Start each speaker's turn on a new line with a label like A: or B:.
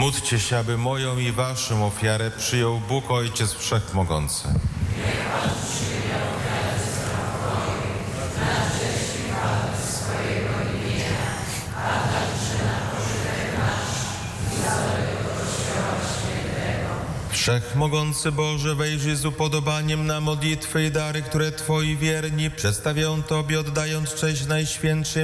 A: Módlcie się, aby moją i waszą ofiarę przyjął Bóg Ojciec Wszechmogący. Wszechmogący Boże, wejrzyj z upodobaniem na modlitwy i dary, które Twoi wierni przedstawiają Tobie, oddając cześć Najświętszej